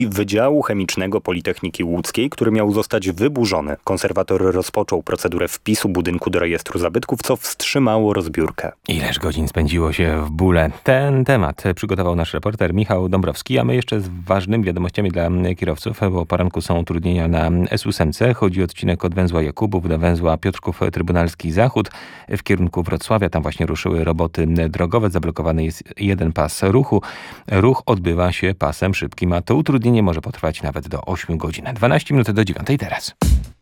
Wydziału Chemicznego Politechniki Łódzkiej, który miał zostać wyburzony. Konserwator rozpoczął procedurę wpisu budynku do rejestru zabytków, co wstrzymało rozbiórkę. Ileż godzin spędziło się w bóle. Ten temat przygotował nasz reporter Michał Dąbrowski, a my jeszcze z ważnymi wiadomościami dla kierowców, bo o poranku są utrudnienia na S8. Chodzi o odcinek od węzła Jakubów do węzła Piotrków Trybunalski Zachód w kierunku Wrocławia. Tam właśnie ruszyły roboty drogowe. Zablokowany jest jeden pas ruchu. Ruch odbywa się pasem szybkim, a to utrudnienie może potrwać nawet do 8 godzin. 12 minut do 9 teraz.